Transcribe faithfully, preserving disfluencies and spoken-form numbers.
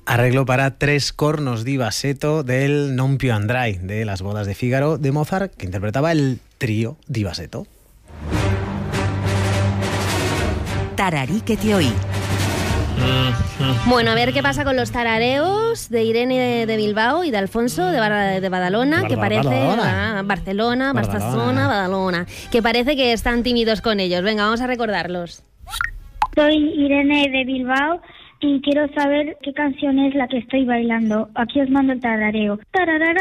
Arreglo para tres cornos di bassetto del Non più andrai, de Las bodas de Fígaro de Mozart, que interpretaba el trío di bassetto. Tararí que te oí. Bueno, a ver qué pasa con los tarareos de Irene de, de Bilbao y de Alfonso de, Bar de Badalona, Bar que Bar parece Badalona. ah, Barcelona, Badalona. Barcelona, Badalona, que parece que están tímidos con ellos. Venga, vamos a recordarlos. Soy Irene de Bilbao y quiero saber qué canción es la que estoy bailando. Aquí os mando el tarareo. Tararara.